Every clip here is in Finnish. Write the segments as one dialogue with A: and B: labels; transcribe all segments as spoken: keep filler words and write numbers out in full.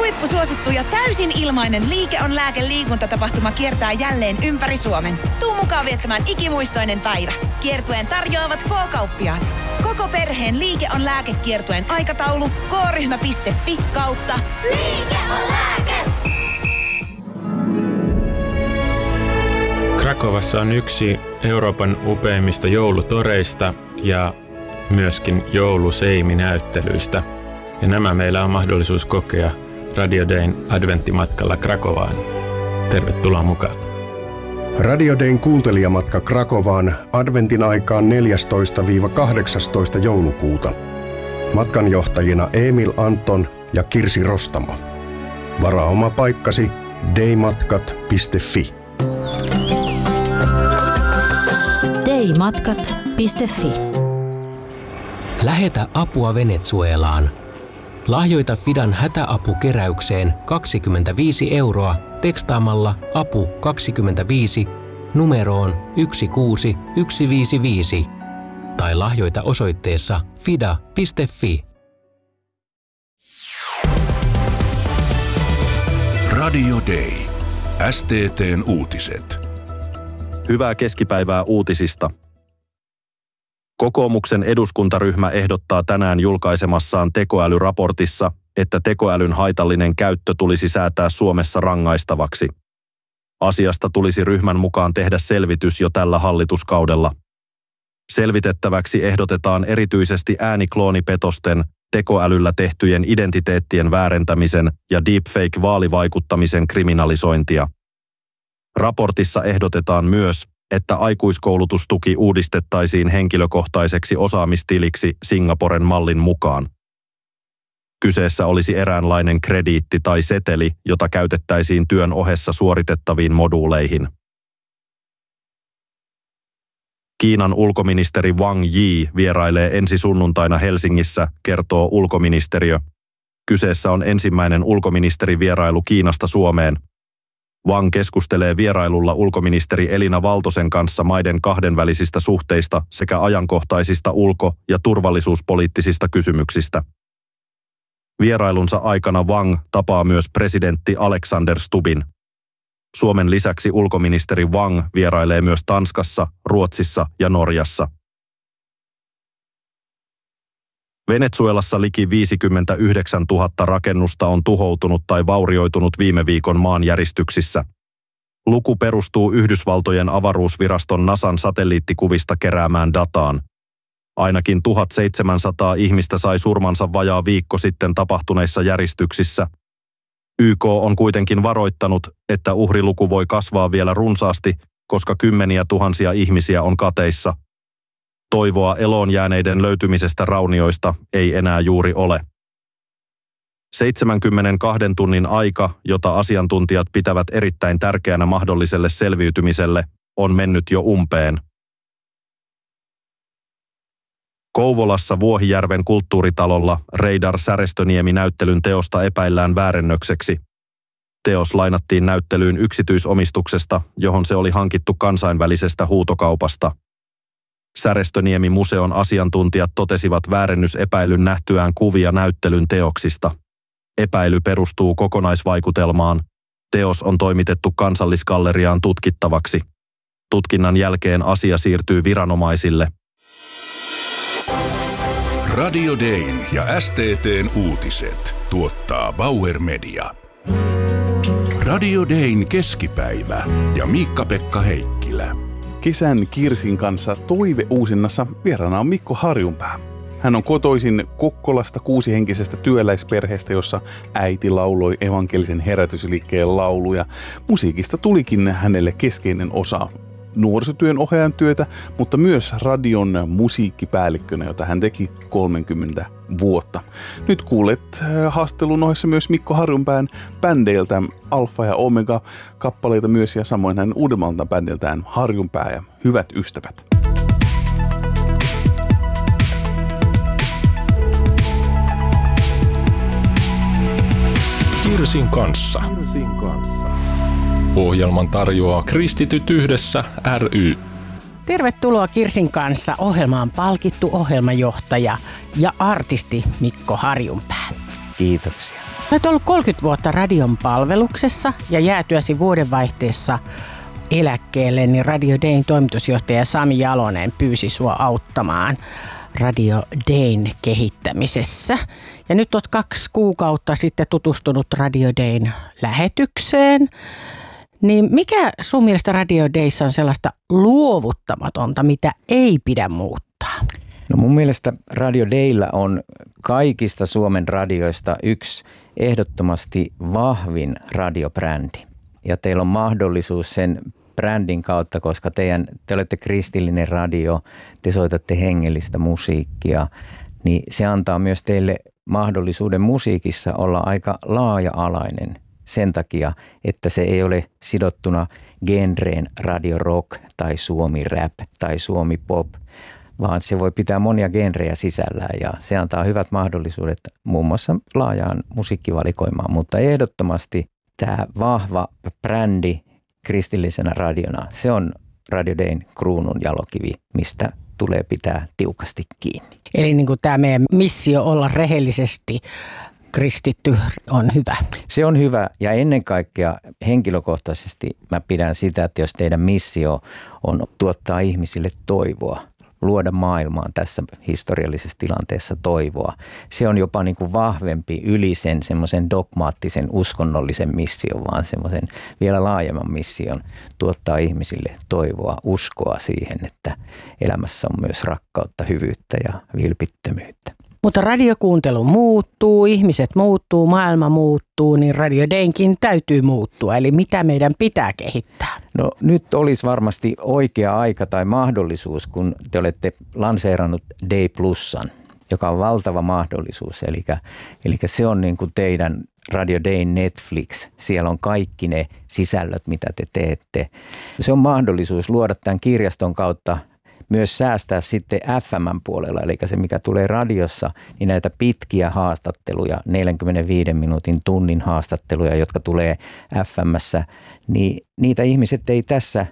A: Huippusuosittu ja täysin ilmainen Liike on lääke liikuntatapahtuma kiertää jälleen ympäri Suomen. Tuu mukaan viettämään ikimuistoinen päivä. Kiertueen tarjoavat K-kauppiaat. Koko perheen Liike on lääkekiertueen aikataulu k-ryhmä piste fi kautta
B: Liike on lääke!
C: Krakovassa on yksi Euroopan upeimmista joulutoreista ja myöskin jouluseimi-näyttelyistä. Ja nämä meillä on mahdollisuus kokea Radio Dayn adventtimatkalla Krakovaan. Tervetuloa mukaan.
D: Radio Dayn kuuntelijamatka Krakovaan adventin aikaan neljästoista kahdeksastoista joulukuuta. Matkanjohtajina Emil Anton ja Kirsi Rostamo. Varaa oma paikkasi daymatkat piste fi.
E: daymatkat piste fi.
F: Lähetä apua Venezuelaan. Lahjoita Fidan hätäapukeräykseen kaksikymmentäviisi euroa tekstaamalla apu kaksikymmentäviisi numeroon yksi kuusi yksi viisi viisi tai lahjoita osoitteessa fida piste fi.
G: Radio Day. S T T:n uutiset.
H: Hyvää keskipäivää uutisista. Kokoomuksen eduskuntaryhmä ehdottaa tänään julkaisemassaan tekoälyraportissa, että tekoälyn haitallinen käyttö tulisi säätää Suomessa rangaistavaksi. Asiasta tulisi ryhmän mukaan tehdä selvitys jo tällä hallituskaudella. Selvitettäväksi ehdotetaan erityisesti äänikloonipetosten, tekoälyllä tehtyjen identiteettien väärentämisen ja deepfake-vaalivaikuttamisen kriminalisointia. Raportissa ehdotetaan myös, että aikuiskoulutustuki uudistettaisiin henkilökohtaiseksi osaamistiliksi Singaporen mallin mukaan. Kyseessä olisi eräänlainen krediitti tai seteli, jota käytettäisiin työn ohessa suoritettaviin moduuleihin. Kiinan ulkoministeri Wang Yi vierailee ensi sunnuntaina Helsingissä, kertoo ulkoministeriö. Kyseessä on ensimmäinen ulkoministerivierailu Kiinasta Suomeen. Wang keskustelee vierailulla ulkoministeri Elina Valtosen kanssa maiden kahdenvälisistä suhteista sekä ajankohtaisista ulko- ja turvallisuuspoliittisista kysymyksistä. Vierailunsa aikana Wang tapaa myös presidentti Alexander Stubbin. Suomen lisäksi ulkoministeri Wang vierailee myös Tanskassa, Ruotsissa ja Norjassa. Venezuelassa liki viisikymmentäyhdeksäntuhatta rakennusta on tuhoutunut tai vaurioitunut viime viikon maanjäristyksissä. Luku perustuu Yhdysvaltojen avaruusviraston NASAn satelliittikuvista keräämään dataan. Ainakin tuhatseitsemänsataa ihmistä sai surmansa vajaa viikko sitten tapahtuneissa järistyksissä. Y K on kuitenkin varoittanut, että uhriluku voi kasvaa vielä runsaasti, koska kymmeniä tuhansia ihmisiä on kateissa. Toivoa eloon jääneiden löytymisestä raunioista ei enää juuri ole. seitsemänkymmentäkaksi tunnin aika, jota asiantuntijat pitävät erittäin tärkeänä mahdolliselle selviytymiselle, on mennyt jo umpeen. Kouvolassa Vuohijärven kulttuuritalolla Reidar Särestöniemi-näyttelyn teosta epäillään väärennökseksi. Teos lainattiin näyttelyyn yksityisomistuksesta, johon se oli hankittu kansainvälisestä huutokaupasta. Särestöniemi-museon asiantuntijat totesivat väärennysepäilyn nähtyään kuvia näyttelyn teoksista. Epäily perustuu kokonaisvaikutelmaan. Teos on toimitettu Kansallisgalleriaan tutkittavaksi. Tutkinnan jälkeen asia siirtyy viranomaisille.
G: Radio Dayn ja S T T:n uutiset tuottaa Bauer Media. Radio Dayn keskipäivä ja Miikka-Pekka Heikkilä.
I: Kesän Kirsin kanssa toiveuusinnassa vieraana on Mikko Harjunpää. Hän on kotoisin Kokkolasta kuusihenkisestä työläisperheestä, jossa äiti lauloi evankelisen herätysliikkeen lauluja. Musiikista tulikin hänelle keskeinen osa nuorisotyön ohjaajan työtä, mutta myös radion musiikkipäällikkönä, jota hän teki kolmekymmentä vuotta. Nyt kuulet haastelun ohessa myös Mikko Harjunpään bändeiltä Alfa ja Omega kappaleita myös ja samoin hän Uudenmaalta bändiltään Harjunpää ja Hyvät ystävät.
J: Kirsin kanssa. Ohjelman tarjoaa Kristityt yhdessä ry.
K: Tervetuloa Kirsin kanssa. Ohjelmaan palkittu ohjelmajohtaja ja artisti Mikko Harjunpää.
E: Kiitoksia.
K: Olet ollut kolmekymmentä vuotta radion palveluksessa ja jäätyäsi vuodenvaihteessa eläkkeelle, niin Radio Dayn toimitusjohtaja Sami Jalonen pyysi sua auttamaan Radio Dayn kehittämisessä. Ja nyt olet kaksi kuukautta sitten tutustunut Radio Dayn lähetykseen. Niin mikä sun mielestä Radio Dayssa on sellaista luovuttamatonta, mitä ei pidä muuttaa?
E: No mun mielestä Radio Dayllä on kaikista Suomen radioista yksi ehdottomasti vahvin radiobrändi. Ja teillä on mahdollisuus sen brändin kautta, koska teidän, te olette kristillinen radio, te soitatte hengellistä musiikkia, niin se antaa myös teille mahdollisuuden musiikissa olla aika laaja-alainen sen takia, että se ei ole sidottuna genreen radio rock tai suomi rap tai suomi pop, vaan se voi pitää monia genrejä sisällään ja se antaa hyvät mahdollisuudet muun muassa laajaan musiikkivalikoimaan, mutta ehdottomasti tämä vahva brändi kristillisenä radiona, se on Radio Dayn kruunun jalokivi, mistä tulee pitää tiukasti kiinni.
K: Eli niin kuin tämä meidän missio olla rehellisesti kristitty on hyvä.
E: Se on hyvä ja ennen kaikkea henkilökohtaisesti mä pidän sitä, että jos teidän missio on tuottaa ihmisille toivoa, luoda maailmaan tässä historiallisessa tilanteessa toivoa. Se on jopa niin kuin vahvempi yli sen semmoisen dogmaattisen uskonnollisen mission, vaan semmoisen vielä laajemman mission tuottaa ihmisille toivoa, uskoa siihen, että elämässä on myös rakkautta, hyvyyttä ja vilpittömyyttä.
K: Mutta radiokuuntelu muuttuu, ihmiset muuttuu, maailma muuttuu, niin Radio Daynkin täytyy muuttua. Eli mitä meidän pitää kehittää?
E: No nyt olisi varmasti oikea aika tai mahdollisuus, kun te olette lanseerannut Day Plusan, joka on valtava mahdollisuus. Eli, eli se on niin kuin teidän Radio Dayn Netflix. Siellä on kaikki ne sisällöt, mitä te teette. Se on mahdollisuus luoda tämän kirjaston kautta myös säästää sitten F M:n puolella, eli se mikä tulee radiossa, niin näitä pitkiä haastatteluja, neljänkymmenenviiden minuutin tunnin haastatteluja, jotka tulee F M:ssä, niin niitä ihmiset ei tässä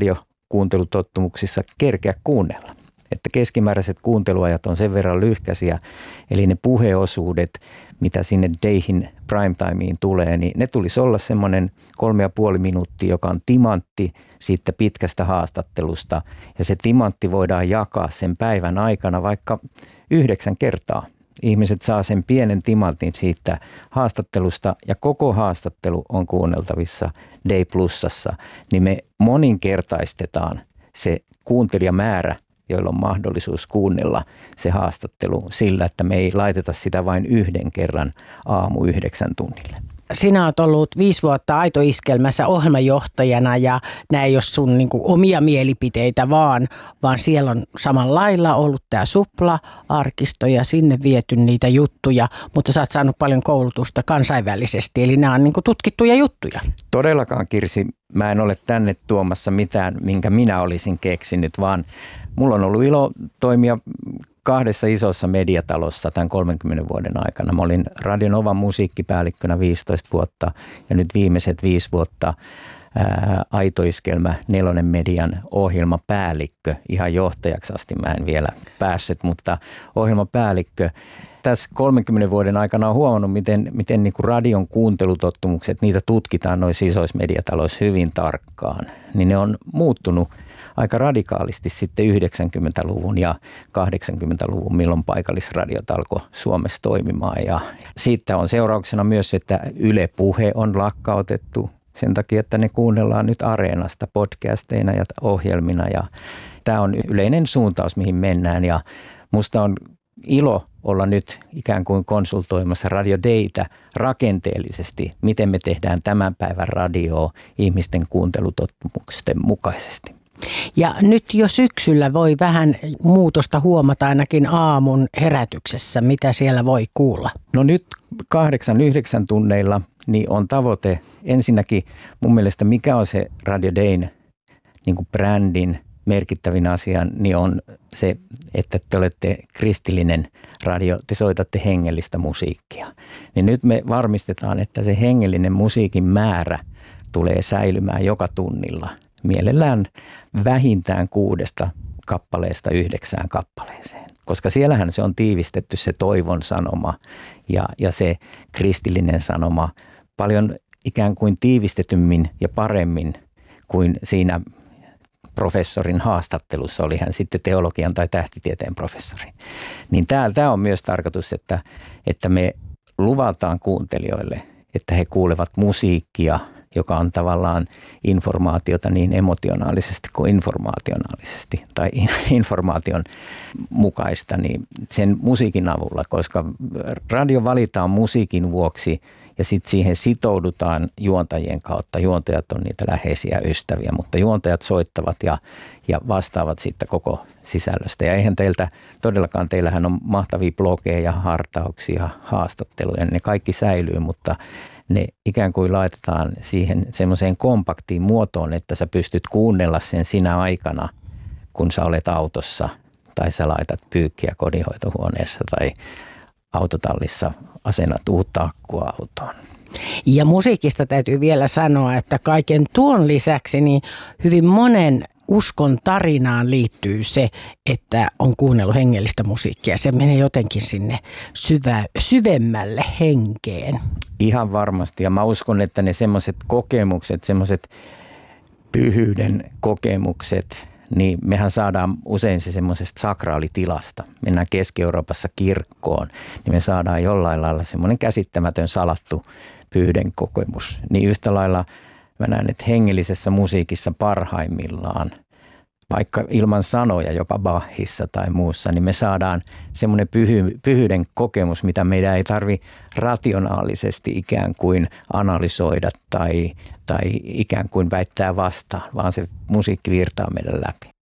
E: radiokuuntelutottumuksissa kerkeä kuunnella. Että keskimääräiset kuunteluajat on sen verran lyhkäisiä, eli ne puheosuudet, mitä sinne Dayhin primetimeen tulee, niin ne tulisi olla semmoinen kolme ja puoli minuuttia, joka on timantti siitä pitkästä haastattelusta. Ja se timantti voidaan jakaa sen päivän aikana vaikka yhdeksän kertaa. Ihmiset saa sen pienen timantin siitä haastattelusta ja koko haastattelu on kuunneltavissa Day Plusassa. Niin me moninkertaistetaan se kuuntelijamäärä, joilla on mahdollisuus kuunnella se haastattelu sillä, että me ei laiteta sitä vain yhden kerran aamu yhdeksän tunnille.
K: Sinä olet ollut viisi vuotta Aito-iskelmässä ohjelmajohtajana ja nämä ei ole sun niin kuin omia mielipiteitä vaan, vaan siellä on samalla lailla ollut tämä supla-arkisto ja sinne viety niitä juttuja, mutta sä oot saanut paljon koulutusta kansainvälisesti, eli nämä on niin kuin tutkittuja juttuja.
E: Todellakaan, Kirsi, mä en ole tänne tuomassa mitään, minkä minä olisin keksinyt, vaan mulla on ollut ilo toimia kahdessa isossa mediatalossa tämän kolmenkymmenen vuoden aikana. Mä olin Radio Novan musiikkipäällikkönä viisitoista vuotta ja nyt viimeiset viisi vuotta ää, Aito-iskelmä Nelonen Median ohjelmapäällikkö. Ihan johtajaksi asti mä en vielä päässyt, mutta ohjelmapäällikkö. Tässä kolmenkymmenen vuoden aikana on huomannut, miten, miten niin kuin radion kuuntelutottumukset, niitä tutkitaan noissa isoissa mediataloissa hyvin tarkkaan. Niin ne on muuttunut aika radikaalisti sitten yhdeksänkymmentäluvun ja kahdeksankymmentäluvun, milloin paikallisradiot alkoi Suomessa toimimaan. Ja siitä on seurauksena myös, että Yle Puhe on lakkautettu sen takia, että ne kuunnellaan nyt Areenasta podcasteina ja ohjelmina. Ja tämä on yleinen suuntaus, mihin mennään ja musta on ilo olla nyt ikään kuin konsultoimassa Radio Daytä rakenteellisesti, miten me tehdään tämän päivän radioa ihmisten kuuntelutottumusten mukaisesti.
K: Ja nyt jo syksyllä voi vähän muutosta huomata ainakin aamun herätyksessä, mitä siellä voi kuulla.
E: No nyt kahdeksan yhdeksän tunneilla niin on tavoite ensinnäkin mun mielestä mikä on se Radio Dayn niin kuin brändin merkittävin asia, niin on se, että te olette kristillinen radio, te soitatte hengellistä musiikkia. Niin nyt me varmistetaan, että se hengellinen musiikin määrä tulee säilymään joka tunnilla. Mielellään vähintään kuudesta kappaleesta yhdeksään kappaleeseen. koska siellähän se on tiivistetty se toivon sanoma ja, ja se kristillinen sanoma paljon ikään kuin tiivistetymmin ja paremmin kuin siinä professorin haastattelussa, oli hän sitten teologian tai tähtitieteen professori. Niin tämä on myös tarkoitus, että, että me luvataan kuuntelijoille, että he kuulevat musiikkia, joka on tavallaan informaatiota niin emotionaalisesti kuin informationaalisesti tai informaation mukaista, niin sen musiikin avulla, koska radio valitaan musiikin vuoksi ja sitten siihen sitoudutaan juontajien kautta. Juontajat on niitä läheisiä ystäviä, mutta juontajat soittavat ja, ja vastaavat sitten koko sisällöstä. Ja eihän teiltä, todellakaan teillähän on mahtavia blogeja, hartauksia, haastatteluja, ne kaikki säilyy, mutta ne ikään kuin laitetaan siihen semmoiseen kompaktiin muotoon, että sä pystyt kuunnella sen sinä aikana, kun sä olet autossa tai sä laitat pyykkiä kodinhoitohuoneessa tai autotallissa asennat uutta akkua autoon.
K: Ja musiikista täytyy vielä sanoa, että kaiken tuon lisäksi niin hyvin monen uskon tarinaan liittyy se, että on kuunnellut hengellistä musiikkia. Se menee jotenkin sinne syvä, syvemmälle henkeen.
E: Ihan varmasti. Ja mä uskon, että ne semmoiset kokemukset, semmoiset pyhyyden kokemukset, niin mehän saadaan usein se semmoisesta sakraalitilasta. Mennään Keski-Euroopassa kirkkoon, niin me saadaan jollain lailla semmoinen käsittämätön salattu pyhyyden kokemus. Niin yhtä lailla mä näen, että hengellisessä musiikissa parhaimmillaan, vaikka ilman sanoja, jopa Bachissa tai muussa, niin me saadaan semmoinen pyhy, pyhyyden kokemus, mitä meidän ei tarvitse rationaalisesti ikään kuin analysoida tai, tai ikään kuin väittää vastaan, vaan se musiikki virtaa meidän läpi.